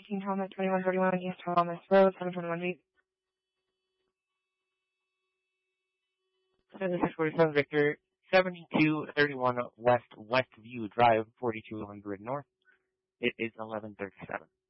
18 Thomas, 2131 East Thomas Road, 721 Jeep. This is 647 Victor, 7231 West Westview Drive, 4200 North. It is 11:37.